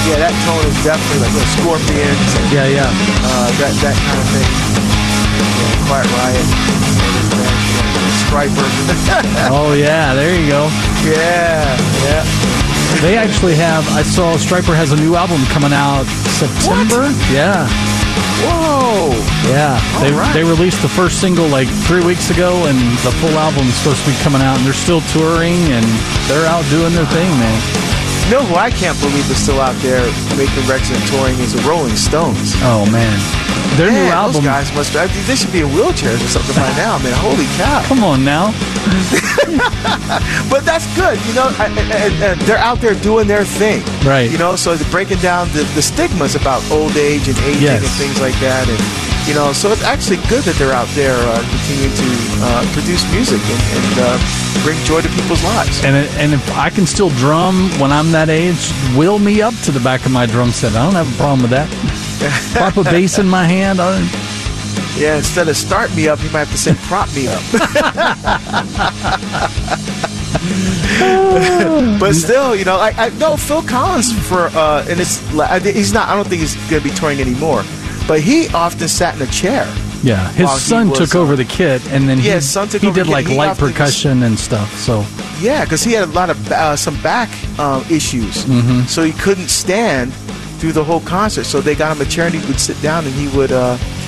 Yeah, that tone is definitely like Scorpions. And, that kind of thing. Yeah, Quiet Riot. Stryper. Oh, yeah, there you go. Yeah. They actually have, I saw Stryper has a new album coming out September. What? Yeah. Whoa. Yeah. They released the first single like 3 weeks ago, and the full album's supposed to be coming out, and they're still touring, and they're out doing their thing, man. You know who I can't believe is still out there making records and touring is the Rolling Stones. Oh, man. Their new album. Those guys must. They should be in wheelchairs or something by now, man. Holy cow! Come on now. But that's good, you know. And they're out there doing their thing, right? You know, so they're breaking down the stigmas about old age and aging and things like that, and you know, so it's actually good that they're out there continuing to produce music and bring joy to people's lives. And if I can still drum when I'm that age, wheel me up to the back of my drum set. I don't have a problem with that. Pop a bass in my hand. Yeah, instead of start me up, you might have to say prop me up. But still, you know, I know Phil Collins and he's not. I don't think he's going to be touring anymore. But he often sat in a chair. Yeah, his son took over the kit, and then he did like light percussion and stuff. So yeah, because he had a lot of some back issues, so he couldn't stand through the whole concert. So they got him a chair, and he would sit down, and he would,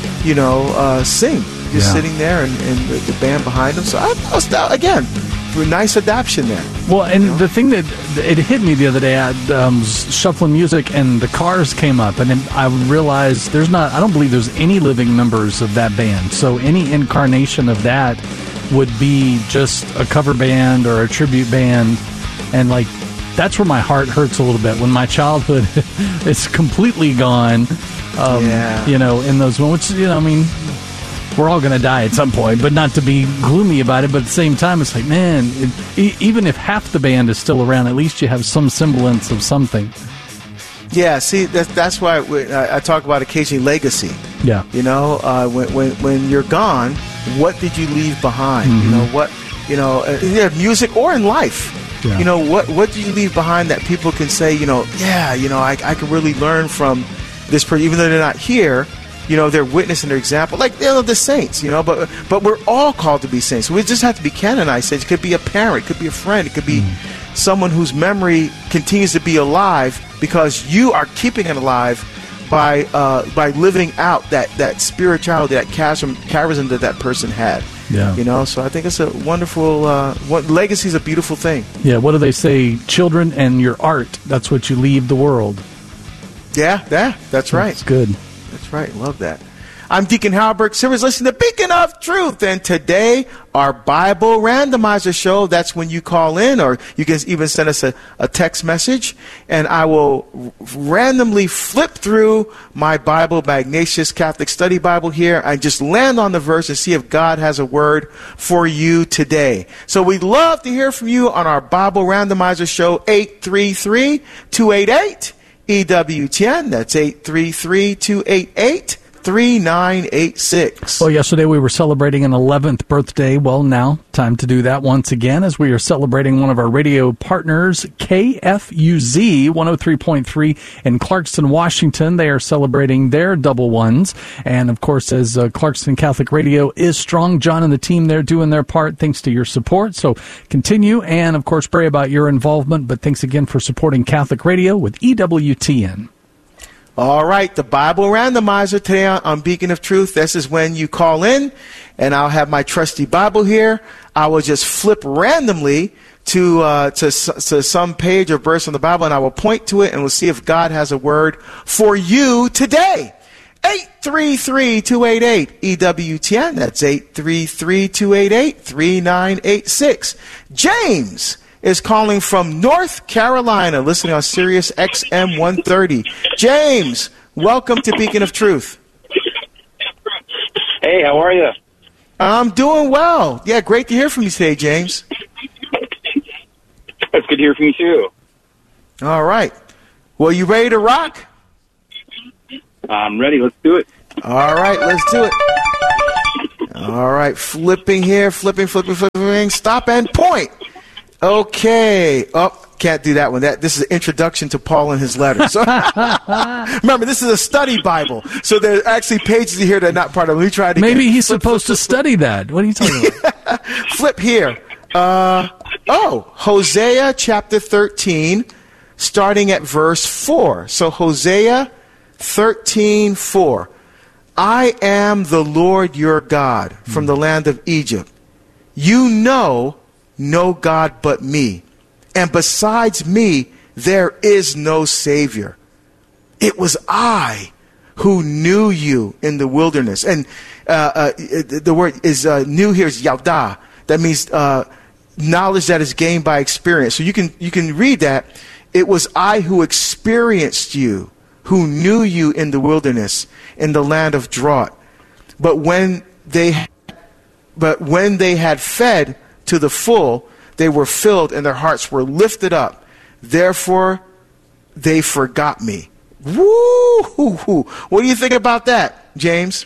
sing, just sitting there, and the band behind him. So I was again. A nice adaptation there. Well, and the thing that it hit me the other day, I was shuffling music, and the Cars came up, and then I realized I don't believe there's any living members of that band. So any incarnation of that would be just a cover band or a tribute band, and like that's where my heart hurts a little bit when my childhood is completely gone. You know, in those moments, you know, I mean. We're all going to die at some point, but not to be gloomy about it. But at the same time, it's like, man, even if half the band is still around, at least you have some semblance of something. Yeah, see, that's why I talk about occasionally legacy. Yeah, you know, when you're gone, what did you leave behind? You know what? You know, in music or in life. Yeah. You know what did you leave behind that people can say? You know, yeah, you know, I can really learn from this person, even though they're not here. You know, they're witnessing their example, like the saints. You know, but we're all called to be saints. We just have to be canonized saints. It could be a parent, it could be a friend, it could be someone whose memory continues to be alive because you are keeping it alive by living out that spirituality, that charism that person had. Yeah, you know. So I think it's a wonderful. Legacy is a beautiful thing. Yeah. What do they say? Children and your art. That's what you leave the world. Yeah. That's right. That's good. That's right. Love that. I'm Deacon Halberg. Simmers, listening to Beacon of Truth. And today, our Bible Randomizer show. That's when you call in, or you can even send us a text message. And I will randomly flip through my Bible, my Ignatius Catholic Study Bible here, and just land on the verse and see if God has a word for you today. So we'd love to hear from you on our Bible Randomizer show, 833-288. EWTN, that's 833-288-3986. Well, yesterday we were celebrating an 11th birthday. Well, now, time to do that once again as we are celebrating one of our radio partners, KFUZ 103.3 in Clarkston, Washington. They are celebrating their double ones. And, of course, as Clarkston Catholic Radio is strong, John and the team there doing their part thanks to your support. So continue and, of course, pray about your involvement. But thanks again for supporting Catholic Radio with EWTN. All right, the Bible Randomizer today on Beacon of Truth. This is when you call in, and I'll have my trusty Bible here. I will just flip randomly to some page or verse in the Bible, and I will point to it, and we'll see if God has a word for you today. 833-288-EWTN. That's 833-288-3986. James is calling from North Carolina, listening on Sirius XM 130. James, welcome to Beacon of Truth. Hey, how are you? I'm doing well. Yeah, great to hear from you today, James. It's good to hear from you, too. All right. Well, you ready to rock? I'm ready. Let's do it. All right, let's do it. All right, flipping here, flipping, stop and point. Okay. can't do that one. This is an introduction to Paul and his letters. So, remember, this is a study Bible. So there are actually pages here that are not part of it. Let me try it again. Maybe he's supposed to study that. What are you talking about? Flip here. Hosea chapter 13, starting at verse 4. So Hosea 13:4. I am the Lord your God from the land of Egypt. You know no God but me, and besides me there is no Savior. It was I who knew you in the wilderness. And the word is knew here is yaudah. That means knowledge that is gained by experience. So you can read that. It was I who experienced you, who knew you in the wilderness, in the land of drought. But when they had fed to the full, they were filled and their hearts were lifted up. Therefore, they forgot me. Woo! What do you think about that, James?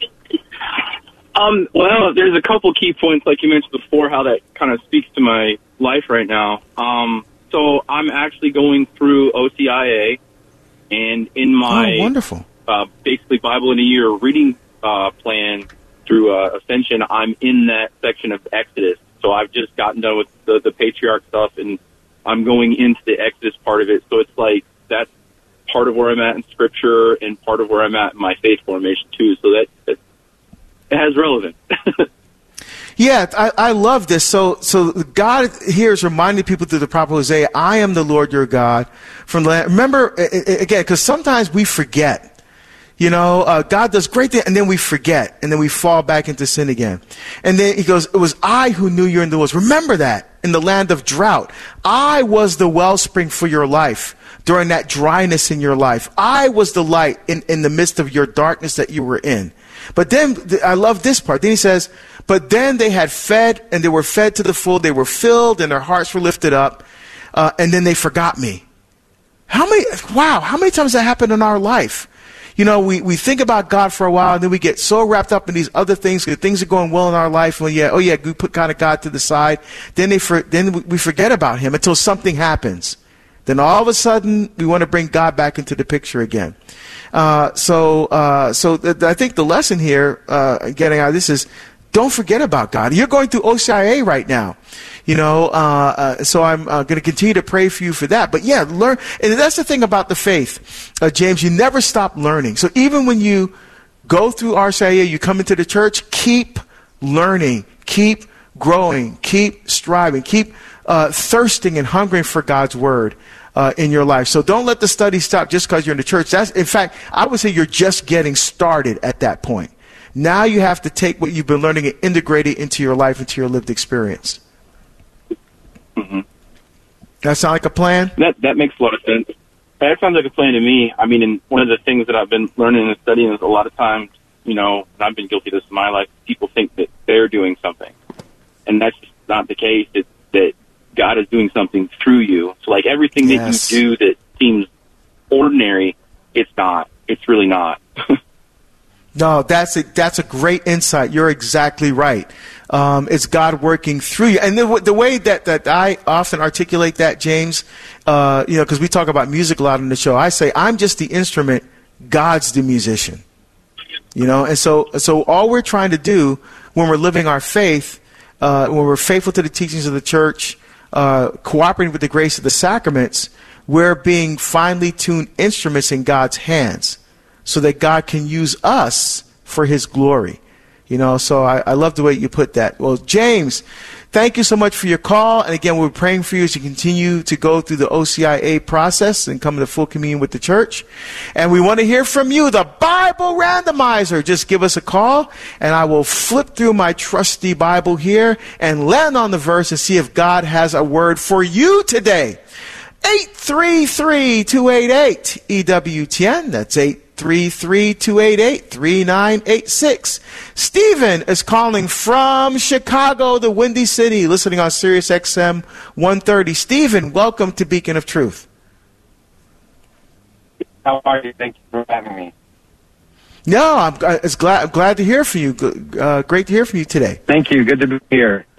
Well, there's a couple key points, like you mentioned before, how that kind of speaks to my life right now. So I'm actually going through OCIA, and in my wonderful. Basically Bible in a Year reading plan through Ascension, I'm in that section of Exodus. So I've just gotten done with the patriarch stuff, and I'm going into the Exodus part of it. So it's like that's part of where I'm at in Scripture and part of where I'm at in my faith formation too. So that it has relevance. Yeah, I love this. So God here is reminding people through the prophet Hosea, I am the Lord your God from the land. Remember, again, because sometimes we forget. You know, God does great things, and then we forget, and then we fall back into sin again. And then he goes, it was I who knew you in the wilderness. Remember that, in the land of drought. I was the wellspring for your life during that dryness in your life. I was the light in the midst of your darkness that you were in. But then, I love this part. Then he says, but then they had fed, and they were fed to the full. They were filled, and their hearts were lifted up. And then they forgot me. How many times has that happened in our life? You know, we think about God for a while, and then we get so wrapped up in these other things. Things are going well in our life. Well, we put kind of God to the side. Then we forget about him until something happens. Then all of a sudden, we want to bring God back into the picture again. So I think the lesson here, getting out of this is, don't forget about God. You're going through OCIA right now. You know, so I'm going to continue to pray for you for that. But yeah, learn. And that's the thing about the faith, James, you never stop learning. So even when you go through RCIA, you come into the church, keep learning, keep growing, keep striving, keep thirsting and hungering for God's word in your life. So don't let the study stop just because you're in the church. In fact, I would say you're just getting started at that point. Now you have to take what you've been learning and integrate it into your life, into your lived experience. Mm-hmm. That sound like a plan? That makes a lot of sense. That sounds like a plan to me. I mean, and one of the things that I've been learning and studying is a lot of times, you know, and I've been guilty of this in my life, people think that they're doing something. And that's just not the case. It's that God is doing something through you. So, like, everything that you do that seems ordinary, it's not. It's really not. No, that's a great insight. You're exactly right. It's God working through you. And the way that I often articulate that, James, because we talk about music a lot on the show, I say, I'm just the instrument, God's the musician. You know, and so all we're trying to do when we're living our faith, when we're faithful to the teachings of the church, cooperating with the grace of the sacraments, we're being finely tuned instruments in God's hands, so that God can use us for his glory. You know, so I love the way you put that. Well, James, thank you so much for your call. And again, we're praying for you as you continue to go through the OCIA process and come into full communion with the church. And we want to hear from you, the Bible Randomizer. Just give us a call, and I will flip through my trusty Bible here and land on the verse and see if God has a word for you today. 833-288 EWTN. That's 833-288-3986. Stephen is calling from Chicago, the Windy City, listening on Sirius XM 130. Stephen, welcome to Beacon of Truth. How are you? Thank you for having me. No, I'm glad to hear from you. Great to hear from you today. Thank you. Good to be here.